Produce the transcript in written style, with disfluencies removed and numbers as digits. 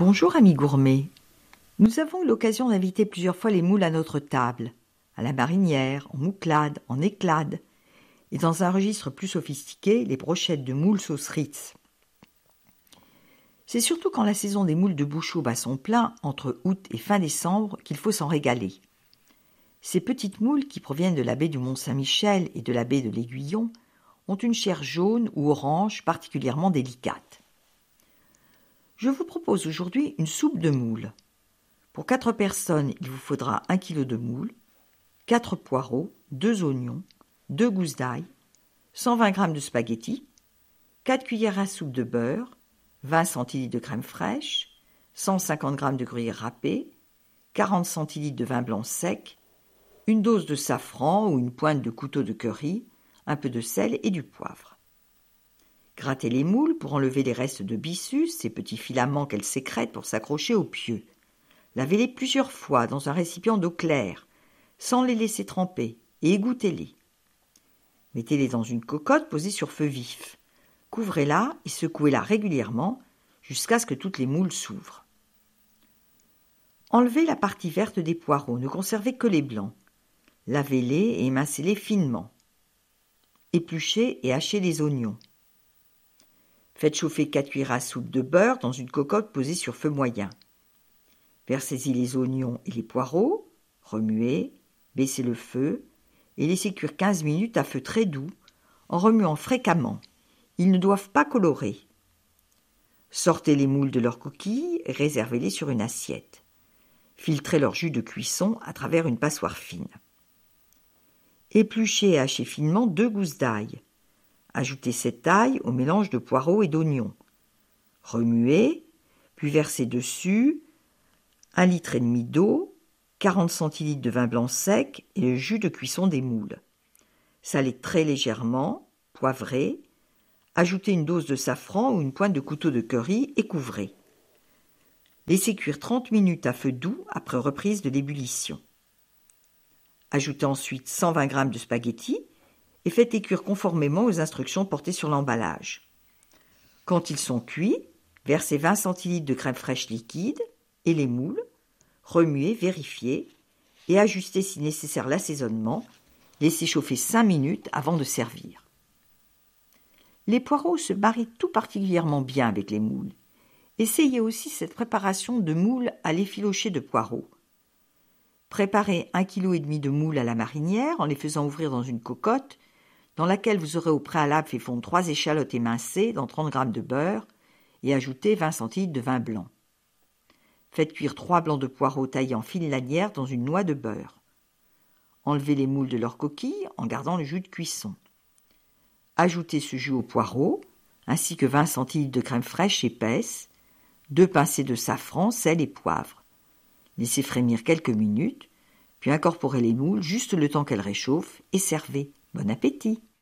Bonjour amis gourmets. Nous avons eu l'occasion d'inviter plusieurs fois les moules à notre table, à la marinière, en mouclade, en éclade, et dans un registre plus sophistiqué, les brochettes de moules sauce Ritz. C'est surtout quand la saison des moules de Bouchot bat son plein, entre août et fin décembre, qu'il faut s'en régaler. Ces petites moules, qui proviennent de la baie du Mont-Saint-Michel et de la baie de l'Aiguillon, ont une chair jaune ou orange particulièrement délicate. Je vous propose aujourd'hui une soupe de moules. Pour 4 personnes, il vous faudra 1 kg de moules, 4 poireaux, 2 oignons, 2 gousses d'ail, 120 g de spaghettis, 4 cuillères à soupe de beurre, 20 centilitres de crème fraîche, 150 g de gruyère râpée, 40 centilitres de vin blanc sec, une dose de safran ou une pointe de couteau de curry, un peu de sel et du poivre. Grattez les moules pour enlever les restes de byssus, ces petits filaments qu'elles sécrètent pour s'accrocher aux pieux. Lavez-les plusieurs fois dans un récipient d'eau claire, sans les laisser tremper, et égouttez-les. Mettez-les dans une cocotte posée sur feu vif. Couvrez-la et secouez-la régulièrement jusqu'à ce que toutes les moules s'ouvrent. Enlevez la partie verte des poireaux, ne conservez que les blancs. Lavez-les et émincez-les finement. Épluchez et hachez les oignons. Faites chauffer 4 cuillères à soupe de beurre dans une cocotte posée sur feu moyen. Versez-y les oignons et les poireaux, remuez, baissez le feu et laissez cuire 15 minutes à feu très doux en remuant fréquemment. Ils ne doivent pas colorer. Sortez les moules de leurs coquilles et réservez-les sur une assiette. Filtrez leur jus de cuisson à travers une passoire fine. Épluchez et hachez finement 2 gousses d'ail. Ajoutez cette ail au mélange de poireaux et d'oignons. Remuez, puis versez dessus 1,5 litre d'eau, 40 centilitres de vin blanc sec et le jus de cuisson des moules. Salez très légèrement, poivrez, ajoutez une dose de safran ou une pointe de couteau de curry et couvrez. Laissez cuire 30 minutes à feu doux après reprise de l'ébullition. Ajoutez ensuite 120 g de spaghettis et faites-les cuire conformément aux instructions portées sur l'emballage. Quand ils sont cuits, versez 20 centilitres de crème fraîche liquide et les moules, remuez, vérifiez et ajustez si nécessaire l'assaisonnement. Laissez chauffer 5 minutes avant de servir. Les poireaux se marient tout particulièrement bien avec les moules. Essayez aussi cette préparation de moules à l'effiloché de poireaux. Préparez 1,5 kg de moules à la marinière en les faisant ouvrir dans une cocotte dans laquelle vous aurez au préalable fait fondre 3 échalotes émincées dans 30 g de beurre et ajoutez 20 centilitres de vin blanc. Faites cuire 3 blancs de poireaux taillés en fines lanières dans une noix de beurre. Enlevez les moules de leur coquille en gardant le jus de cuisson. Ajoutez ce jus aux poireaux, ainsi que 20 centilitres de crème fraîche épaisse, 2 pincées de safran, sel et poivre. Laissez frémir quelques minutes, puis incorporez les moules juste le temps qu'elles réchauffent et servez. Bon appétit!